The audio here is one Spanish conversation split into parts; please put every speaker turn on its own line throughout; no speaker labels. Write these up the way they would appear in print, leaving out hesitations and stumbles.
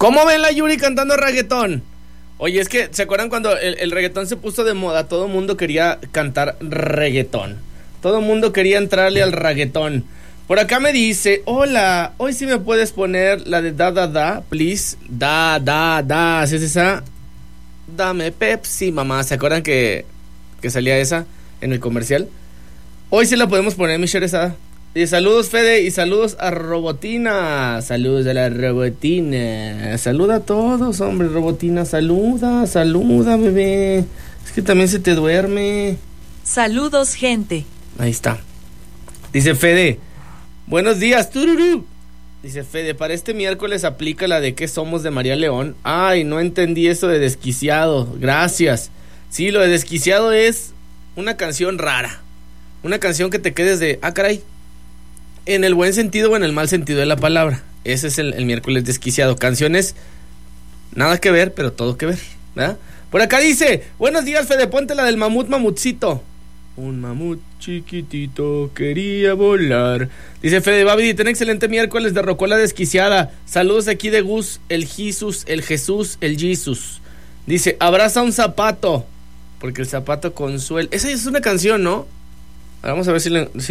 ¿Cómo ven la Yuri cantando reggaetón? Oye, es que, ¿se acuerdan cuando el reggaetón se puso de moda? Todo el mundo quería cantar reggaetón. Todo el mundo quería entrarle al reggaetón. Por acá me dice, hola, hoy sí me puedes poner la de da, please. Da, ¿sí es esa? Dame Pepsi, mamá. ¿Se acuerdan que salía esa en el comercial? Hoy sí la podemos poner, mi Sherezada. Y saludos, Fede, y saludos a Robotina. Saludos a la Robotina. Saluda a todos, hombre, Robotina. Saluda, bebé. Es que también se te duerme.
Saludos, gente.
Ahí está. Dice Fede, buenos días, tururú. Dice Fede, para este miércoles aplica la de ¿Qué somos? De María León. Ay, no entendí eso de desquiciado. Gracias. Sí, lo de desquiciado es una canción rara. Una canción que te quedes de, caray. En el buen sentido o en el mal sentido de la palabra. Ese es el miércoles desquiciado. Canciones, nada que ver, pero todo que ver, ¿verdad? Por acá dice, buenos días, Fede, ponte la del mamutcito. Un mamut chiquitito quería volar. Dice Fede, Babi, ten excelente miércoles de Rocola Desquiciada. Saludos aquí de Gus, el Jesús, el Jesus. Dice, abraza un zapato, porque el zapato consuela. Esa es una canción, ¿no? Vamos a ver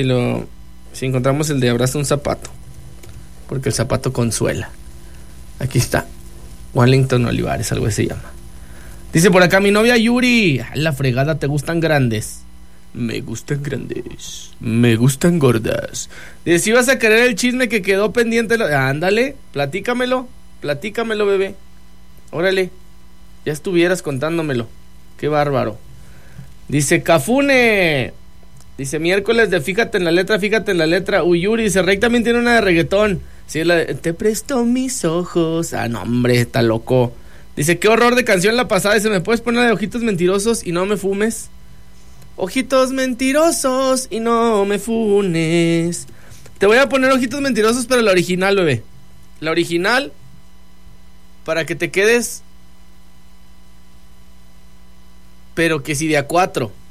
si encontramos el de abraza un zapato, porque el zapato consuela. Aquí está, Wellington Olivares, algo así se llama. Dice por acá, mi novia Yuri, la fregada, ¿te gustan grandes? Me gustan grandes, me gustan gordas. Dice, si vas a querer el chisme que quedó pendiente, ándale, platícamelo, bebé. Órale, ya estuvieras contándomelo. Qué bárbaro. Dice Cafune, dice miércoles de fíjate en la letra. Yuri dice, Rey también tiene una de reggaetón. Sí, la de, te presto mis ojos. No, hombre, está loco. Dice, qué horror de canción la pasada. Dice, ¿me puedes poner la de Ojitos Mentirosos y no me fumes? Ojitos mentirosos y no me funes. Te voy a poner Ojitos Mentirosos, pero la original, bebé. La original, para que te quedes, pero que si de a 4.